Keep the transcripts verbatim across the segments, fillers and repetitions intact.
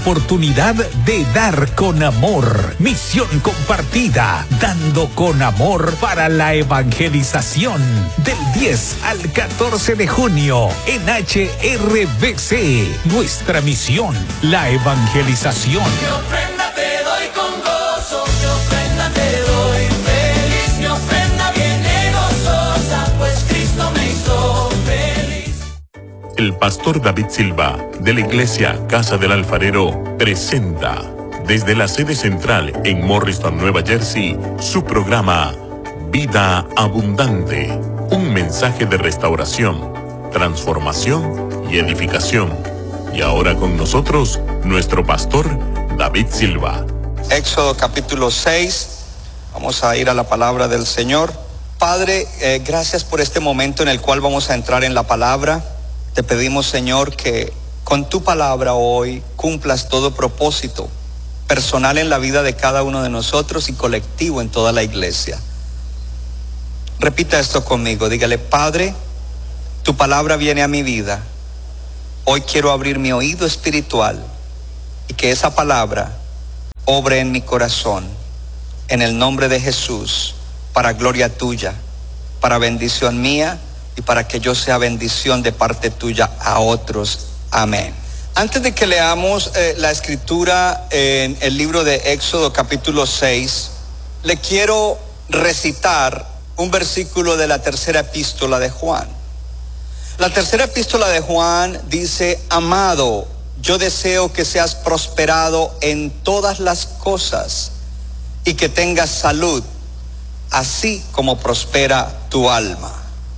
Oportunidad de dar con amor. Misión compartida, dando con amor para la evangelización. Del diez al catorce de junio en H R B C. Nuestra misión, la evangelización. Mi ofrenda te doy con gozo, mi ofrenda te doy feliz, mi ofrenda viene gozosa, pues Cristo me hizo feliz. El pastor David Silva, de la iglesia Casa del Alfarero, presenta desde la sede central en Morristown, Nueva Jersey, su programa Vida Abundante, un mensaje de restauración, transformación y edificación. Y ahora con nosotros, nuestro pastor David Silva. Éxodo capítulo seis, vamos a ir a la palabra del Señor. Padre, eh, gracias por este momento en el cual vamos a entrar en la palabra. Te pedimos, Señor, que con tu palabra hoy cumplas todo propósito personal en la vida de cada uno de nosotros y colectivo en toda la iglesia. Repita esto conmigo, dígale: Padre, tu palabra viene a mi vida. Hoy quiero abrir mi oído espiritual y que esa palabra obre en mi corazón, en el nombre de Jesús, para gloria tuya, para bendición mía y para que yo sea bendición de parte tuya a otros. Amén. Antes de que leamos eh, la escritura en el libro de Éxodo capítulo seis, le quiero recitar un versículo de la tercera epístola de Juan. La tercera epístola de Juan dice: amado, yo deseo que seas prosperado en todas las cosas y que tengas salud, así como prospera tu alma.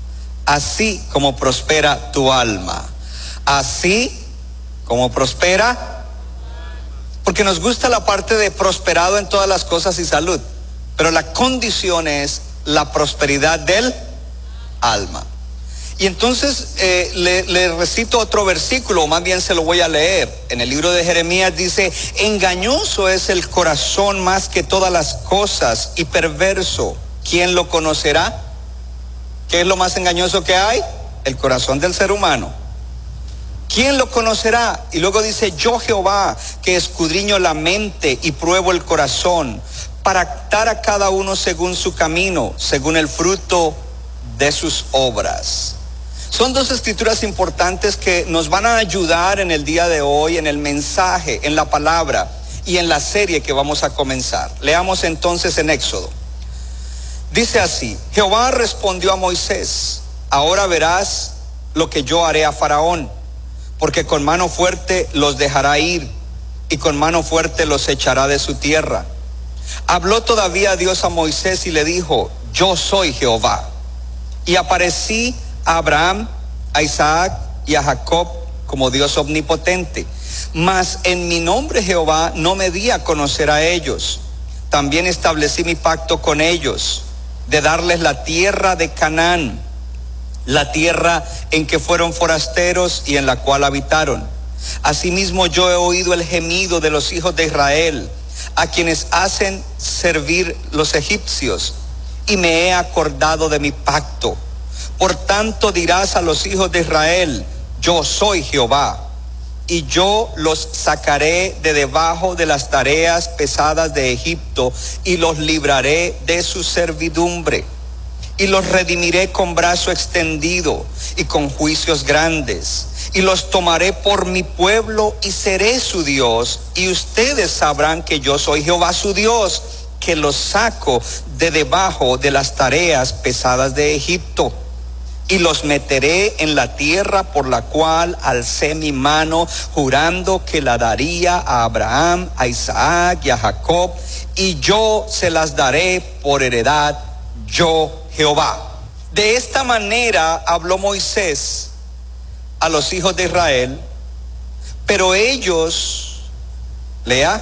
Así como prospera tu alma. Así como prospera. Porque nos gusta la parte de prosperado en todas las cosas y salud, pero la condición es la prosperidad del alma. Y entonces eh, le, le recito otro versículo, o más bien se lo voy a leer. En el libro de Jeremías dice: engañoso es el corazón más que todas las cosas y perverso, ¿quién lo conocerá? ¿Qué es lo más engañoso que hay? El corazón del ser humano. ¿Quién lo conocerá? Y luego dice: yo Jehová, que escudriño la mente y pruebo el corazón, para dar a cada uno según su camino, según el fruto de sus obras. Son dos escrituras importantes que nos van a ayudar en el día de hoy, en el mensaje, en la palabra y en la serie que vamos a comenzar. Leamos entonces en Éxodo. Dice así: Jehová respondió a Moisés: ahora verás lo que yo haré a Faraón, porque con mano fuerte los dejará ir y con mano fuerte los echará de su tierra. Habló todavía Dios a Moisés y le dijo: yo soy Jehová. Y aparecí a Abraham, a Isaac y a Jacob como Dios omnipotente. Mas en mi nombre Jehová no me di a conocer a ellos. También establecí mi pacto con ellos, de darles la tierra de Canaán, la tierra en que fueron forasteros y en la cual habitaron. Asimismo yo he oído el gemido de los hijos de Israel, a quienes hacen servir los egipcios, y me he acordado de mi pacto. Por tanto dirás a los hijos de Israel: yo soy Jehová, y yo los sacaré de debajo de las tareas pesadas de Egipto, y los libraré de su servidumbre, y los redimiré con brazo extendido y con juicios grandes, y los tomaré por mi pueblo y seré su Dios, y ustedes sabrán que yo soy Jehová su Dios, que los saco de debajo de las tareas pesadas de Egipto. Y los meteré en la tierra por la cual alcé mi mano, jurando que la daría a Abraham, a Isaac y a Jacob, y yo se las daré por heredad, yo Jehová. De esta manera habló Moisés a los hijos de Israel, pero ellos, lea,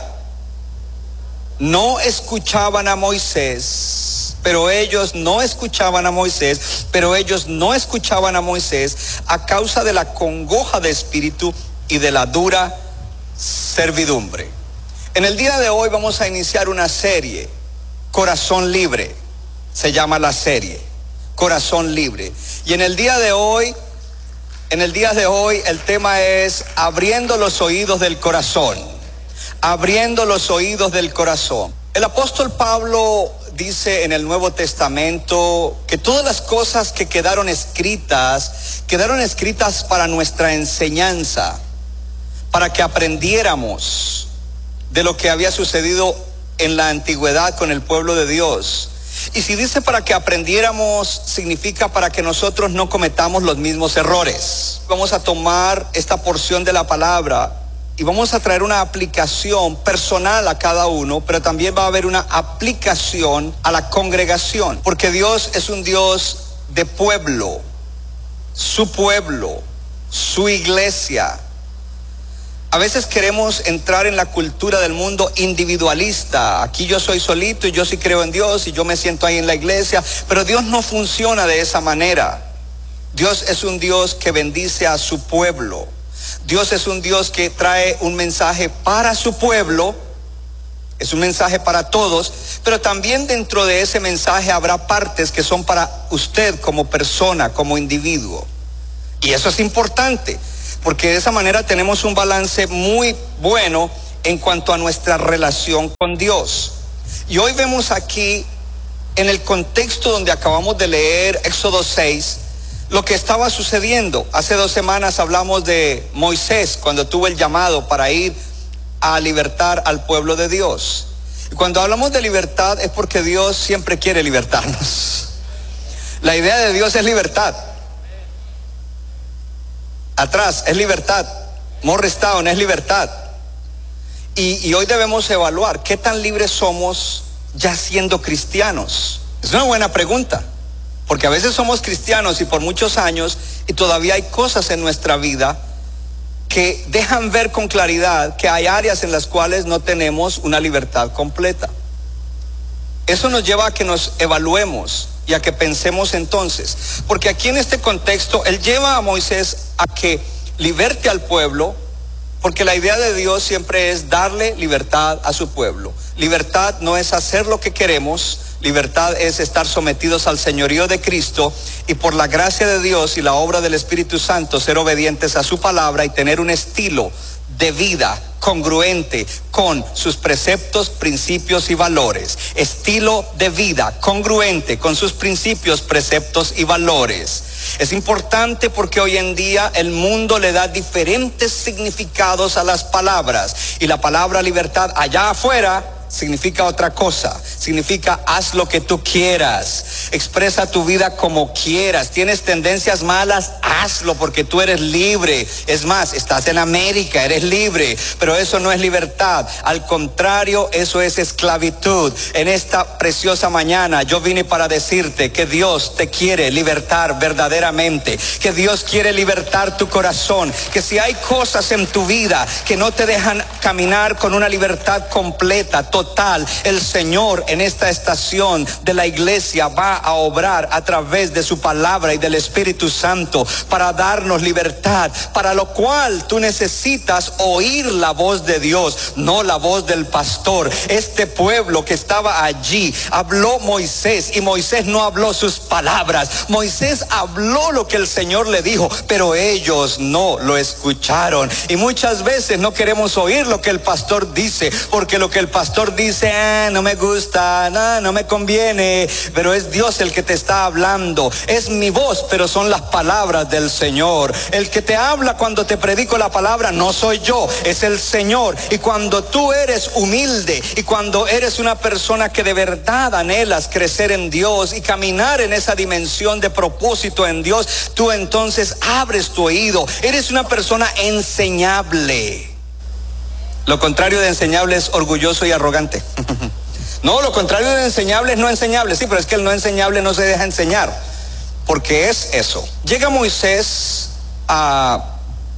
no escuchaban a Moisés. Pero ellos no escuchaban a Moisés, pero ellos no escuchaban a Moisés a causa de la congoja de espíritu y de la dura servidumbre. En el día de hoy vamos a iniciar una serie, Corazón Libre, se llama la serie, Corazón Libre. Y en el día de hoy, en el día de hoy el tema es abriendo los oídos del corazón. abriendo los oídos del corazón. El apóstol Pablo dice en el Nuevo Testamento que todas las cosas que quedaron escritas, quedaron escritas para nuestra enseñanza, para que aprendiéramos de lo que había sucedido en la antigüedad con el pueblo de Dios. Y si dice para que aprendiéramos, significa para que nosotros no cometamos los mismos errores. Vamos a tomar esta porción de la palabra y vamos a traer una aplicación personal a cada uno, pero también va a haber una aplicación a la congregación, porque Dios es un Dios de pueblo, su pueblo, su iglesia. A veces queremos entrar en la cultura del mundo individualista. Aquí yo soy solito y yo sí creo en Dios y yo me siento ahí en la iglesia, pero Dios no funciona de esa manera. Dios es un Dios que bendice a su pueblo. Dios es un Dios que trae un mensaje para su pueblo, es un mensaje para todos, pero también dentro de ese mensaje habrá partes que son para usted como persona, como individuo. Y eso es importante, porque de esa manera tenemos un balance muy bueno en cuanto a nuestra relación con Dios. Y hoy vemos aquí, en el contexto donde acabamos de leer Éxodo seis, lo que estaba sucediendo. Hace dos semanas hablamos de Moisés cuando tuvo el llamado para ir a libertar al pueblo de Dios. Y cuando hablamos de libertad es porque Dios siempre quiere libertarnos. La idea de Dios es libertad. Atrás es libertad. Morristown es libertad. Y, y hoy debemos evaluar qué tan libres somos ya siendo cristianos. Es una buena pregunta. Porque a veces somos cristianos y por muchos años y todavía hay cosas en nuestra vida que dejan ver con claridad que hay áreas en las cuales no tenemos una libertad completa. Eso nos lleva a que nos evaluemos y a que pensemos entonces. Porque aquí en este contexto, Él lleva a Moisés a que liberte al pueblo, porque la idea de Dios siempre es darle libertad a su pueblo. Libertad no es hacer lo que queremos. Libertad es estar sometidos al señorío de Cristo y por la gracia de Dios y la obra del Espíritu Santo ser obedientes a su palabra y tener un estilo de vida congruente con sus preceptos, principios y valores. Estilo de vida congruente con sus principios, preceptos y valores. Es importante porque hoy en día el mundo le da diferentes significados a las palabras y la palabra libertad allá afuera significa otra cosa. Significa haz lo que tú quieras, expresa tu vida como quieras. Tienes tendencias malas, hazlo porque tú eres libre. Es más, estás en América, eres libre, pero eso no es libertad. Al contrario, eso es esclavitud. En esta preciosa mañana yo vine para decirte que Dios te quiere libertar verdaderamente, que Dios quiere libertar tu corazón, que si hay cosas en tu vida que no te dejan caminar con una libertad completa, total, el Señor en esta estación de la iglesia va a obrar a través de su palabra y del Espíritu Santo para darnos libertad, para lo cual tú necesitas oír la voz de Dios, no la voz del pastor. Este pueblo que estaba allí, habló Moisés y Moisés no habló sus palabras. Moisés habló lo que el Señor le dijo, pero ellos no lo escucharon. Y muchas veces no queremos oír lo que el pastor dice, porque lo que el pastor dice, ah, no me gusta, no, no me conviene, pero es Dios el que te está hablando. Es mi voz, pero son las palabras del Señor. El que te habla cuando te predico la palabra no soy yo, es el Señor. Y cuando tú eres humilde y cuando eres una persona que de verdad anhelas crecer en Dios y caminar en esa dimensión de propósito en Dios, tú entonces abres tu oído. Eres una persona enseñable. Lo contrario de enseñable es orgulloso y arrogante. No, lo contrario de enseñable es no enseñable. Sí, pero es que el no enseñable no se deja enseñar, porque es eso. Llega Moisés a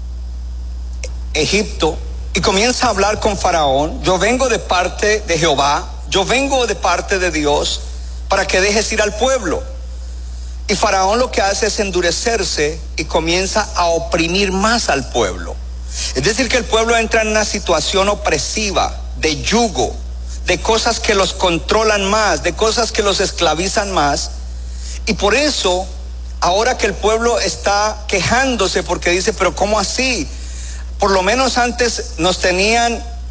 Egipto y comienza a hablar con Faraón. Yo vengo de parte de Jehová, yo vengo de parte de Dios para que dejes ir al pueblo. Y Faraón lo que hace es endurecerse y comienza a oprimir más al pueblo. Es decir, que el pueblo entra en una situación opresiva, de yugo, de cosas que los controlan más, de cosas que los esclavizan más. Y por eso, ahora que el pueblo está quejándose porque dice, pero ¿cómo así? Por lo menos antes nos tenían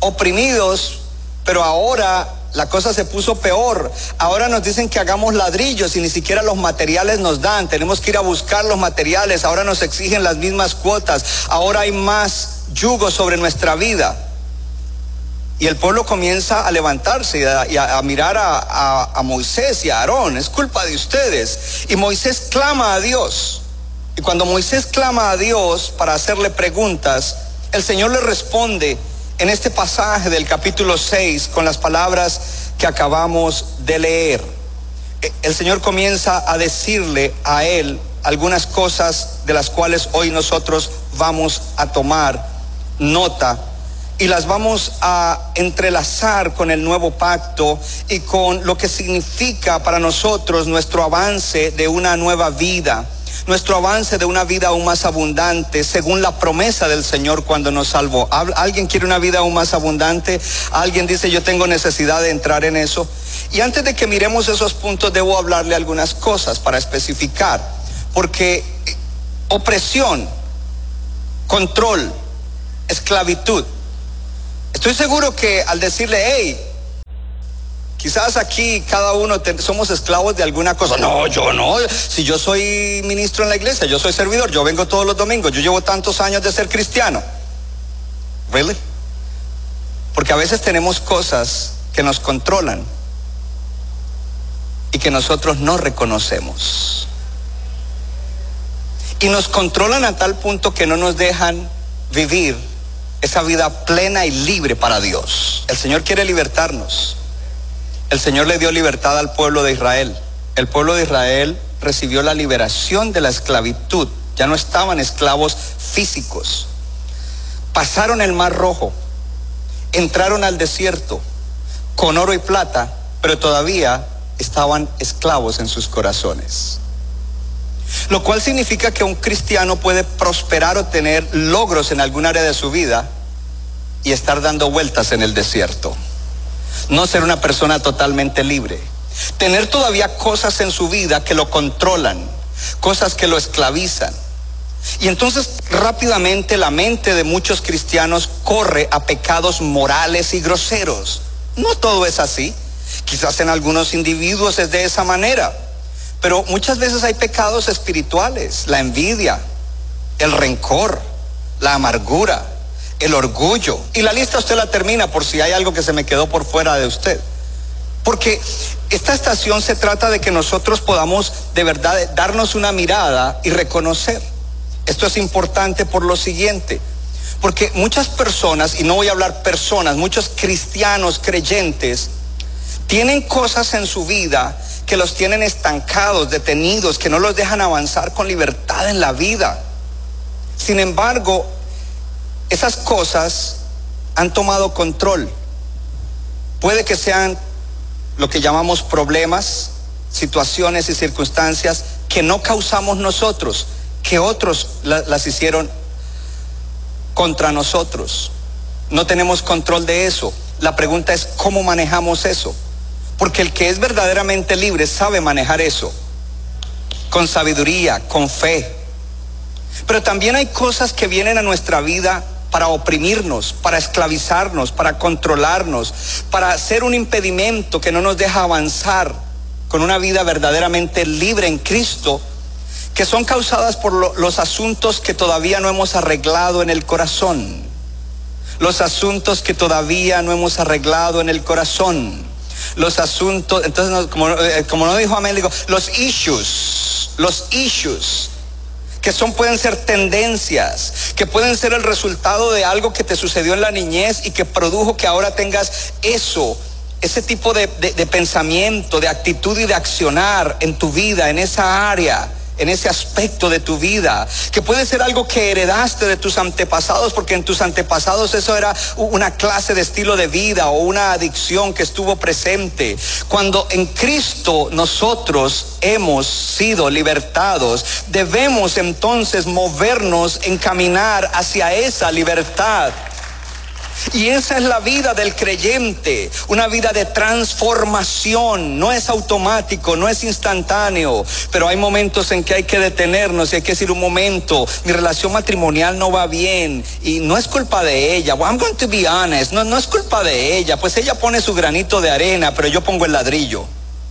oprimidos, pero ahora la cosa se puso peor. Ahora nos dicen que hagamos ladrillos y ni siquiera los materiales nos dan. Tenemos que ir a buscar los materiales. Ahora nos exigen las mismas cuotas. Ahora hay más yugo sobre nuestra vida. Y el pueblo comienza a levantarse y a, y a, a mirar a, a, a Moisés y a Aarón. Es culpa de ustedes. Y Moisés clama a Dios. Y cuando Moisés clama a Dios para hacerle preguntas, el Señor le responde en este pasaje del capítulo seis con las palabras que acabamos de leer. El Señor comienza a decirle a él algunas cosas de las cuales hoy nosotros vamos a tomar nota y las vamos a entrelazar con el nuevo pacto y con lo que significa para nosotros nuestro avance de una nueva vida, nuestro avance de una vida aún más abundante, según la promesa del Señor cuando nos salvó. ¿Alguien quiere una vida aún más abundante? ¿Alguien dice yo tengo necesidad de entrar en eso? Y antes de que miremos esos puntos, debo hablarle algunas cosas para especificar, porque opresión, control, esclavitud. Estoy seguro que al decirle, hey, quizás aquí cada uno te, somos esclavos de alguna cosa. No, yo no. Si yo soy ministro en la iglesia, yo soy servidor, yo vengo todos los domingos, yo llevo tantos años de ser cristiano. ¿Really? Porque a veces tenemos cosas que nos controlan y que nosotros no reconocemos. Y nos controlan a tal punto que no nos dejan vivir esa vida plena y libre para Dios. El Señor quiere libertarnos. El Señor le dio libertad al pueblo de Israel. El pueblo de Israel recibió la liberación de la esclavitud. Ya no estaban esclavos físicos. Pasaron el Mar Rojo, entraron al desierto con oro y plata, pero todavía estaban esclavos en sus corazones. Lo cual significa que un cristiano puede prosperar o tener logros en algún área de su vida y estar dando vueltas en el desierto. No ser una persona totalmente libre. Tener todavía cosas en su vida que lo controlan, cosas que lo esclavizan. Y entonces rápidamente la mente de muchos cristianos corre a pecados morales y groseros. No todo es así. Quizás en algunos individuos es de esa manera. Pero muchas veces hay pecados espirituales, la envidia, el rencor, la amargura, el orgullo. Y la lista usted la termina por si hay algo que se me quedó por fuera de usted. Porque esta estación se trata de que nosotros podamos de verdad darnos una mirada y reconocer. Esto es importante por lo siguiente. Porque muchas personas, y no voy a hablar personas, muchos cristianos creyentes, tienen cosas en su vida que los tienen estancados, detenidos, que no los dejan avanzar con libertad en la vida. Sin embargo, esas cosas han tomado control. Puede que sean lo que llamamos problemas, situaciones y circunstancias que no causamos nosotros, que otros la, las hicieron contra nosotros. No tenemos control de eso. La pregunta es ¿cómo manejamos eso? Porque el que es verdaderamente libre sabe manejar eso con sabiduría, con fe. Pero también hay cosas que vienen a nuestra vida para oprimirnos, para esclavizarnos, para controlarnos, para ser un impedimento que no nos deja avanzar con una vida verdaderamente libre en Cristo, que son causadas por lo, los asuntos que todavía no hemos arreglado en el corazón. Los asuntos que todavía no hemos arreglado en el corazón. Los asuntos, entonces como, como no dijo Amén, digo, los issues, los issues, que son, pueden ser tendencias, que pueden ser el resultado de algo que te sucedió en la niñez y que produjo que ahora tengas eso, ese tipo de, de, de pensamiento, de actitud y de accionar en tu vida, en esa área, en ese aspecto de tu vida, que puede ser algo que heredaste de tus antepasados, porque en tus antepasados eso era una clase de estilo de vida o una adicción que estuvo presente. Cuando en Cristo nosotros hemos sido libertados, debemos entonces movernos en caminar hacia esa libertad. Y esa es la vida del creyente, una vida de transformación. No es automático, no es instantáneo, pero hay momentos en que hay que detenernos y hay que decir: un momento, mi relación matrimonial no va bien y no es culpa de ella. Well, I'm going to be honest, no, no es culpa de ella, pues ella pone su granito de arena, pero yo pongo el ladrillo.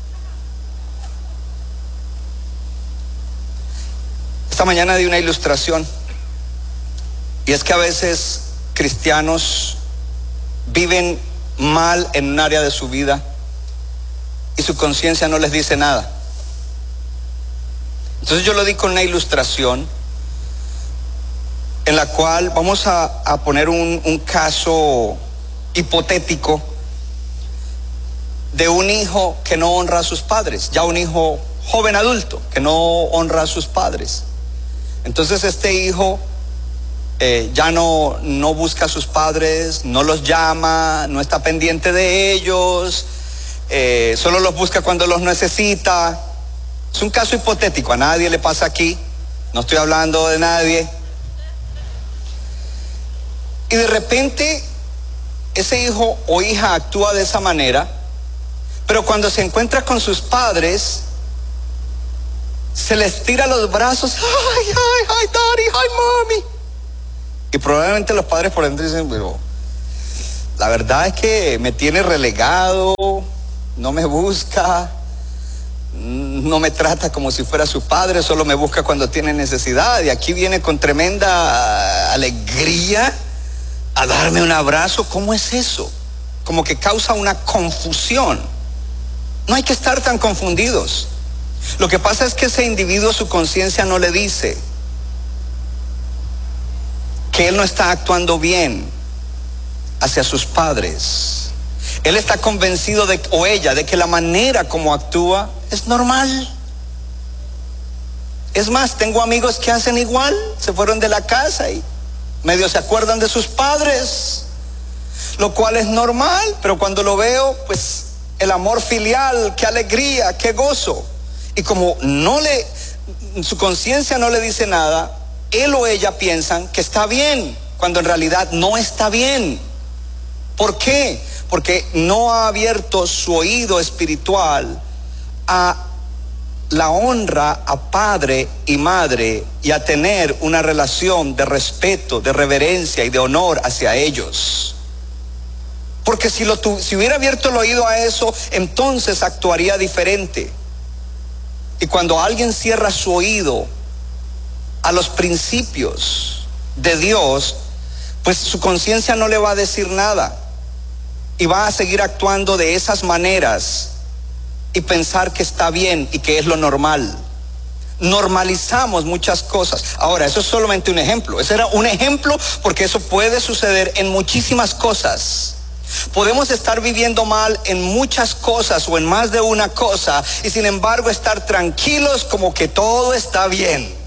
Esta mañana di una ilustración, y es que a veces cristianos viven mal en un área de su vida y su conciencia no les dice nada. Entonces yo lo di con una ilustración en la cual vamos a, a poner un, un caso hipotético de un hijo que no honra a sus padres, ya un hijo joven adulto que no honra a sus padres. Entonces este hijo Eh, ya no, no busca a sus padres, no los llama, no está pendiente de ellos, eh, solo los busca cuando los necesita. Es un caso hipotético, a nadie le pasa aquí, no estoy hablando de nadie. Y de repente ese hijo o hija actúa de esa manera, pero cuando se encuentra con sus padres, se les tira los brazos: ay, ay, ay, daddy, ay, mommy. Y probablemente los padres por dentro dicen: pero la verdad es que me tiene relegado, no me busca, no me trata como si fuera su padre, solo me busca cuando tiene necesidad. Y aquí viene con tremenda alegría a darme un abrazo. ¿Cómo es eso? Como que causa una confusión. No hay que estar tan confundidos. Lo que pasa es que ese individuo, su conciencia no le dice que él no está actuando bien hacia sus padres. Él está convencido de, o ella, de que la manera como actúa es normal. Es más, tengo amigos que hacen igual, se fueron de la casa y medio se acuerdan de sus padres, lo cual es normal, pero cuando lo veo, pues el amor filial, qué alegría, qué gozo. Y como no le, su conciencia no le dice nada, él o ella piensan que está bien, cuando en realidad no está bien. ¿Por qué? Porque no ha abierto su oído espiritual a la honra a padre y madre y a tener una relación de respeto, de reverencia y de honor hacia ellos. Porque si, lo tu, si hubiera abierto el oído a eso, entonces actuaría diferente. Y cuando alguien cierra su oído a los principios de Dios, pues su conciencia no le va a decir nada y va a seguir actuando de esas maneras y pensar que está bien y que es lo normal. Normalizamos muchas cosas. Ahora, eso es solamente un ejemplo. Ese era un ejemplo porque eso puede suceder en muchísimas cosas. Podemos estar viviendo mal en muchas cosas o en más de una cosa y sin embargo estar tranquilos como que todo está bien.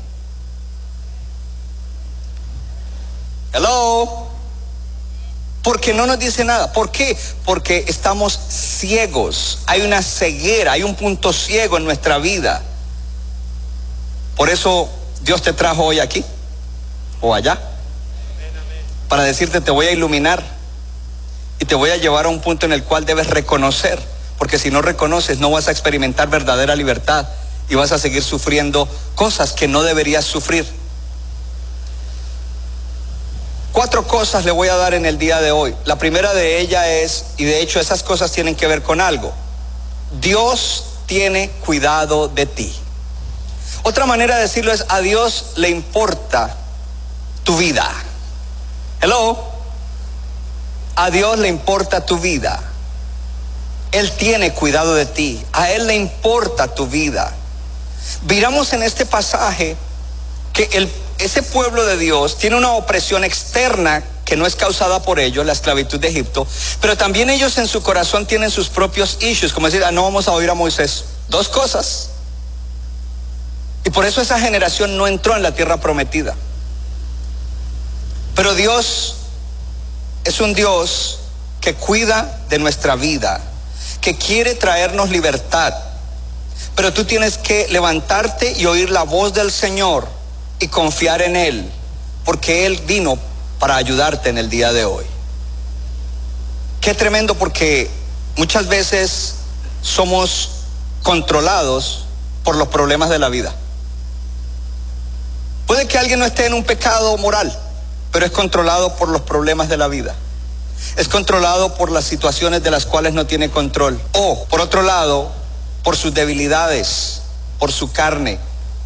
Hello. Porque no nos dice nada. ¿Por qué? Porque estamos ciegos. Hay una ceguera, hay un punto ciego en nuestra vida. Por eso Dios te trajo hoy aquí o allá, para decirte: te voy a iluminar y te voy a llevar a un punto en el cual debes reconocer, porque si no reconoces no vas a experimentar verdadera libertad y vas a seguir sufriendo cosas que no deberías sufrir. Cuatro cosas le voy a dar en el día de hoy. La primera de ellas es, y de hecho esas cosas tienen que ver con algo: Dios tiene cuidado de ti. Otra manera de decirlo es: a Dios le importa tu vida. Hello. A Dios le importa tu vida. Él tiene cuidado de ti. A Él le importa tu vida. Miramos en este pasaje que el, ese pueblo de Dios tiene una opresión externa que no es causada por ellos, la esclavitud de Egipto, pero también ellos en su corazón tienen sus propios issues, como decir: ah, no vamos a oír a Moisés. Dos cosas. Y por eso esa generación no entró en la tierra prometida. Pero Dios es un Dios que cuida de nuestra vida, que quiere traernos libertad. Pero tú tienes que levantarte y oír la voz del Señor y confiar en Él, porque Él vino para ayudarte en el día de hoy. Qué tremendo, porque muchas veces somos controlados por los problemas de la vida. Puede que alguien no esté en un pecado moral, pero es controlado por los problemas de la vida. Es controlado por las situaciones de las cuales no tiene control. O, por otro lado, por sus debilidades, por su carne,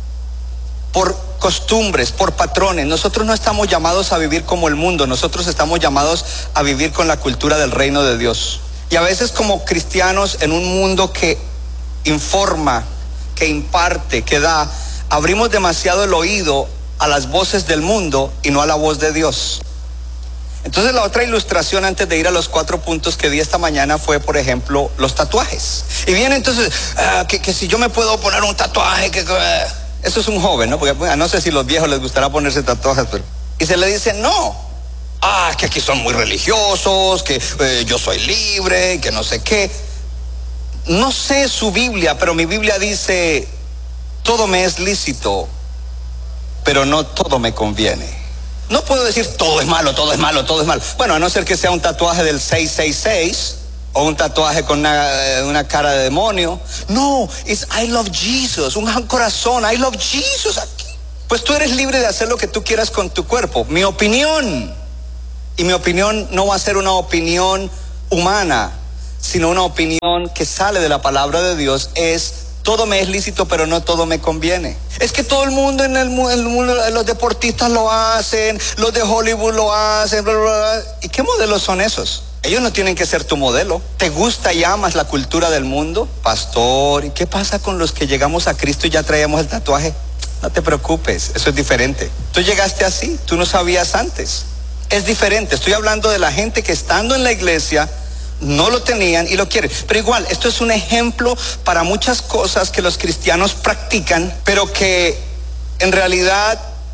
por costumbres, por patrones. Nosotros no estamos llamados a vivir como el mundo, nosotros estamos llamados a vivir con la cultura del reino de Dios. Y a veces, como cristianos en un mundo que informa, que imparte, que da, abrimos demasiado el oído a las voces del mundo y no a la voz de Dios. Entonces, la otra ilustración antes de ir a los cuatro puntos que di esta mañana fue, por ejemplo, los tatuajes. Y viene entonces, uh, que, que si yo me puedo poner un tatuaje, que... Uh, eso es un joven, ¿no? Porque bueno, no sé si a los viejos les gustará ponerse tatuajes, pero... Y se le dice, no, ah, que aquí son muy religiosos, que eh, yo soy libre, que no sé qué. No sé su Biblia, pero mi Biblia dice, todo me es lícito, pero no todo me conviene. No puedo decir todo es malo, todo es malo, todo es malo. Bueno, a no ser que sea un tatuaje del seis seis seis o un tatuaje con una, una cara de demonio. No, es I love Jesus, un corazón, I love Jesus aquí. Pues tú eres libre de hacer lo que tú quieras con tu cuerpo. Mi opinión, y mi opinión no va a ser una opinión humana, sino una opinión que sale de la palabra de Dios, es: todo me es lícito, pero no todo me conviene. Es que todo el mundo en el mundo, los deportistas lo hacen, los de Hollywood lo hacen, bla, bla, bla. ¿Y qué modelos son esos? Ellos no tienen que ser tu modelo. ¿Te gusta y amas la cultura del mundo? Pastor, ¿y qué pasa con los que llegamos a Cristo y ya traíamos el tatuaje? No te preocupes, eso es diferente. Tú llegaste así, tú no sabías antes. Es diferente. Estoy hablando de la gente que estando en la iglesia no lo tenían y lo quieren. Pero igual, esto es un ejemplo para muchas cosas que los cristianos practican, pero que en realidad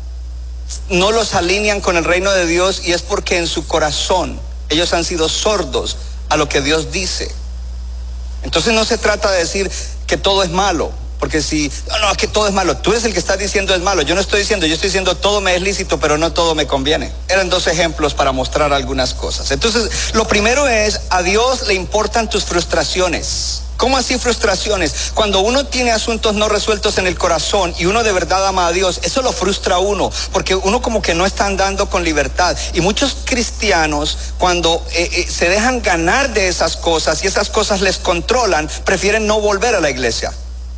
no los alinean con el reino de Dios, y es porque en su corazón ellos han sido sordos a lo que Dios dice. Entonces no se trata de decir que todo es malo, porque si, no, no, es que todo es malo, tú eres el que está diciendo es malo. Yo no estoy diciendo, yo estoy diciendo todo me es lícito, pero no todo me conviene. Eran dos ejemplos para mostrar algunas cosas. Entonces, lo primero es, a Dios le importan tus frustraciones. ¿Cómo así frustraciones? Cuando uno tiene asuntos no resueltos en el corazón y uno de verdad ama a Dios, eso lo frustra a uno, porque uno como que no está andando con libertad. Y muchos cristianos, cuando eh, eh, se dejan ganar de esas cosas y esas cosas les controlan, prefieren no volver a la iglesia.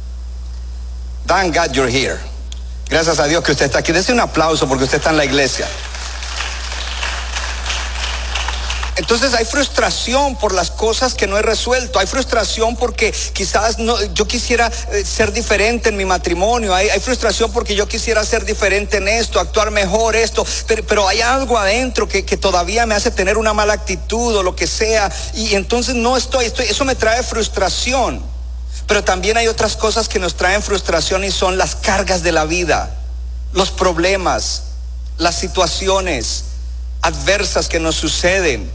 Thank God you're here. Gracias a Dios que usted está aquí. Dese un aplauso porque usted está en la iglesia. Entonces hay frustración por las cosas que no he resuelto. Hay frustración porque quizás no, yo quisiera eh, ser diferente en mi matrimonio. Hay, hay frustración porque yo quisiera ser diferente en esto, actuar mejor esto. Pero, pero hay algo adentro que, que todavía me hace tener una mala actitud o lo que sea. Y entonces no estoy, estoy, eso me trae frustración. Pero también hay otras cosas que nos traen frustración, y son las cargas de la vida, los problemas, las situaciones adversas que nos suceden.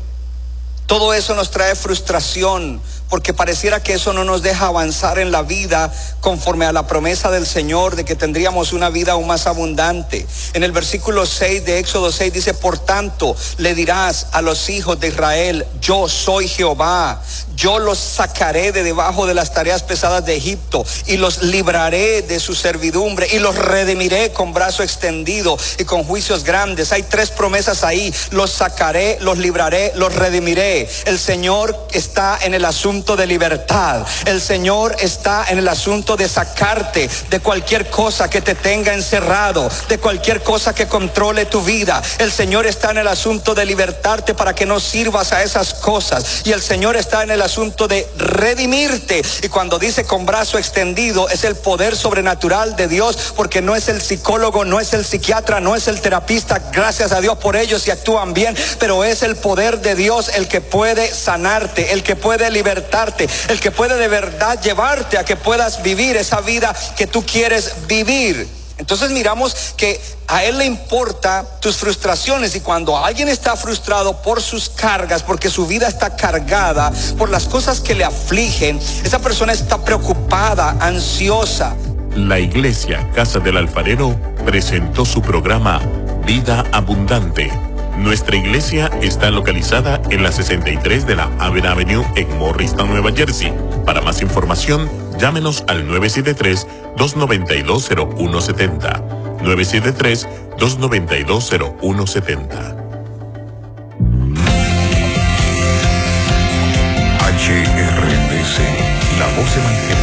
Todo eso nos trae frustración, porque pareciera que eso no nos deja avanzar en la vida conforme a la promesa del Señor de que tendríamos una vida aún más abundante. En el versículo seis de Éxodo seis dice: por tanto, le dirás a los hijos de Israel, yo soy Jehová, yo los sacaré de debajo de las tareas pesadas de Egipto y los libraré de su servidumbre y los redimiré con brazo extendido y con juicios grandes. Hay tres promesas ahí: los sacaré, los libraré, los redimiré. El Señor está en el asunto de libertad. El Señor está en el asunto de sacarte de cualquier cosa que te tenga encerrado, de cualquier cosa que controle tu vida. El Señor está en el asunto de libertarte para que no sirvas a esas cosas. Y el Señor está en el asunto de redimirte. Y cuando dice con brazo extendido, es el poder sobrenatural de Dios, porque no es el psicólogo, no es el psiquiatra, no es el terapista. Gracias a Dios por ellos, y actúan bien, pero es el poder de Dios el que puede sanarte, el que puede libertarte, el que puede de verdad llevarte a que puedas vivir esa vida que tú quieres vivir. Entonces miramos que a Él le importa tus frustraciones, y cuando alguien está frustrado por sus cargas, porque su vida está cargada por las cosas que le afligen, esa persona está preocupada, ansiosa. La Iglesia Casa del Alfarero presentó su programa Vida Abundante, Nuestra iglesia está localizada en la sesenta y tres de la Aven Avenue en Morristown, Nueva Jersey. Para más información, llámenos al nueve siete tres, dos nueve dos, cero uno siete cero. nueve siete tres, dos nueve dos, cero uno siete cero. H R D C, la voz evangélica.